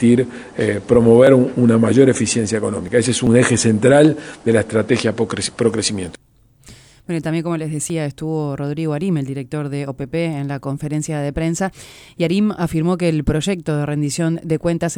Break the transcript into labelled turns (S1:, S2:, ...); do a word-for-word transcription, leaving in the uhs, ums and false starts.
S1: permitir eh, promover un, una mayor eficiencia económica. Ese es un eje central de la estrategia pro crecimiento.
S2: Bueno, y también, como les decía, estuvo Rodrigo Arim, el director de O P P, en la conferencia de prensa, y Arim afirmó que el proyecto de rendición de cuentas